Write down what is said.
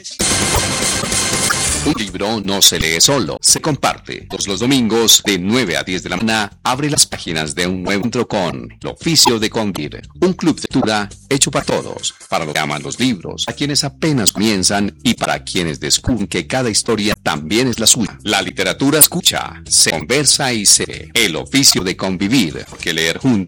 Un libro no se lee solo, se comparte. Todos los domingos, de 9 a 10 de la mañana, abre las páginas de un nuevo encuentro con El Oficio de Convivir, un club de lectura hecho para todos, para los que aman los libros, a quienes apenas comienzan y para quienes descubren que cada historia también es la suya. La literatura escucha, se conversa y se ve. El Oficio de Convivir, porque leer juntos